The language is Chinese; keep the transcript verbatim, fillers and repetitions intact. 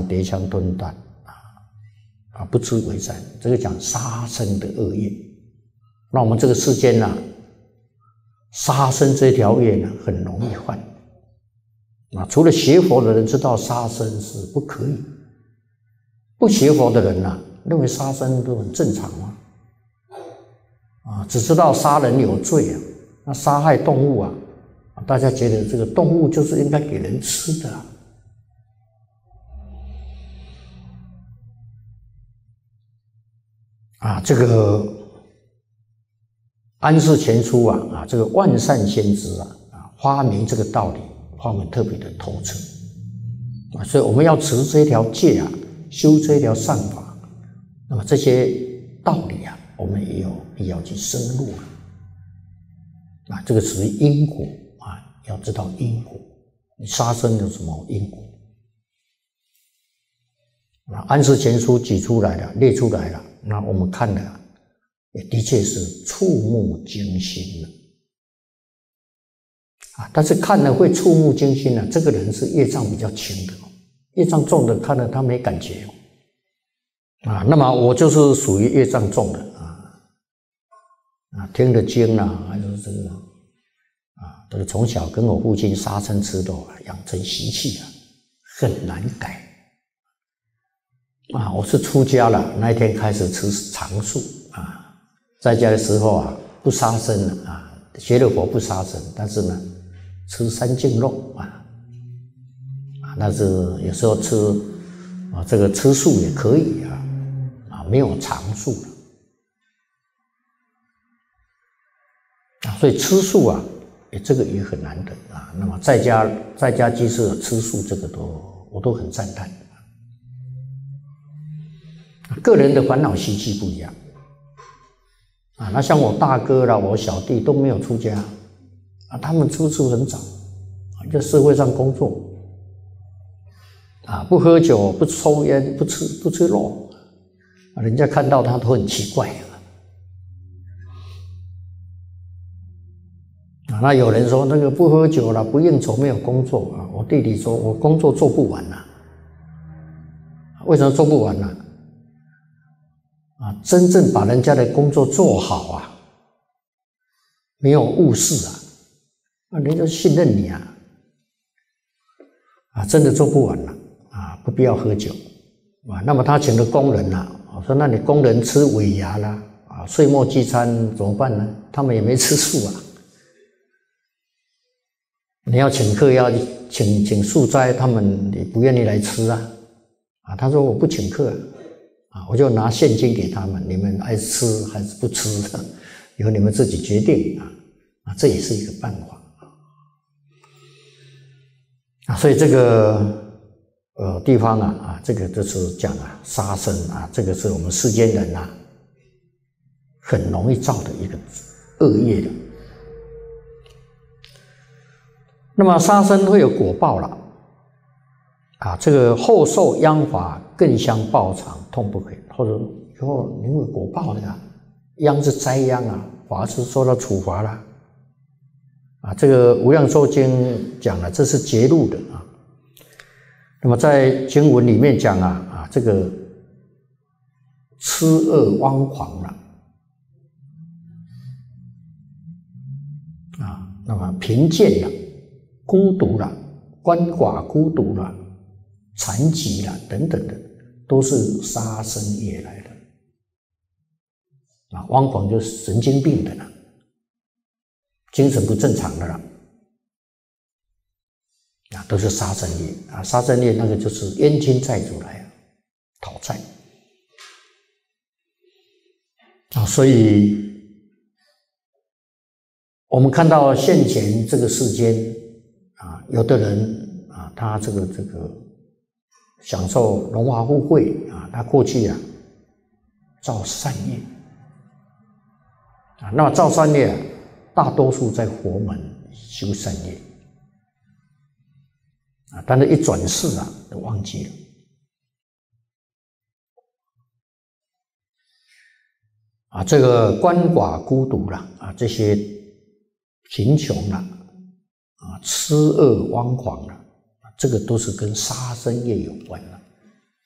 长叠枪吞弹啊啊，不知为善，这个讲杀生的恶业。那我们这个世间呢、啊，杀生这条业呢，很容易犯啊。除了学佛的人知道杀生是不可以，不学佛的人呢、啊，认为杀生都很正常嘛。啊，只知道杀人有罪啊，那杀害动物啊，大家觉得这个动物就是应该给人吃的啊。啊，这个安世全书啊，啊，这个万善先知啊，啊，发明这个道理，发明特别的透彻啊，所以我们要持这条戒啊，修这条善法，那么这些道理啊，我们也有必要去深入了啊。这个属于因果啊，要知道因果，你杀生有什么因果？啊，安世全书举出来了，列出来了。那我们看了，也的确是触目惊心了啊！但是看了会触目惊心呢，这个人是业障比较轻的，业障重的看了他没感觉啊。那么我就是属于业障重的啊啊，听了经啊，还是这个啊，这个从小跟我父亲杀生吃肉啊，养成习气啊，很难改。啊，我是出家了，那一天开始吃长素啊，在家的时候啊，不杀生了啊，学了佛不杀生，但是呢，吃三净肉啊，啊，但是有时候吃啊，这个吃素也可以啊，啊，没有长素了啊，所以吃素啊，也这个也很难得啊。那么在家在家居士吃素，这个都我都很赞叹。个人的烦恼习气不一样啊，那像我大哥啦，我小弟都没有出家啊，他们出世很早啊，在社会上工作啊，不喝酒，不抽烟，不吃不吃肉啊，人家看到他都很奇怪啊。啊，那有人说那个不喝酒了，不应酬，没有工作啊。我弟弟说我工作做不完了，为什么做不完呢？啊，真正把人家的工作做好啊，没有误事啊，那人家信任你啊，啊，真的做不完了啊，不必要喝酒啊。那么他请的工人啊，我说那你工人吃尾牙啦，啊，岁末聚餐怎么办呢？他们也没吃素啊。你要请客要请请素斋，他们也不愿意来吃啊，啊，他说我不请客啊。啊，我就拿现金给他们，你们爱吃还是不吃，由你们自己决定啊！啊，这也是一个办法啊。所以这个呃地方啊啊，这个就是讲啊杀生啊，这个是我们世间人啊很容易造的一个恶业的。那么杀生会有果报了啊，这个后受殃罚，更相报偿，痛不可言。或者以后你有果报的啊，殃是灾殃啊，罚是受到处罚了啊。这个《无量寿经》讲了，这是揭露的啊。那么在经文里面讲啊啊，这个痴恶妄狂了啊，那么贫贱了，孤独了，鳏寡孤独了，残疾了等等的，都是杀生业来的啊。妄狂就是神经病的了，精神不正常的了啊，都是杀生业啊。杀生业那个就是冤亲债主来啊，讨债啊。所以我们看到现前这个世间啊，有的人啊，他这个这个享受荣华富贵啊，他过去啊造善业啊，那么造善业啊，大多数在佛门修善业啊，但是一转世啊，都忘记了啊，这个鳏寡孤独了啊，这些贫穷了啊，痴恶妄狂了，这个都是跟杀生业有关的。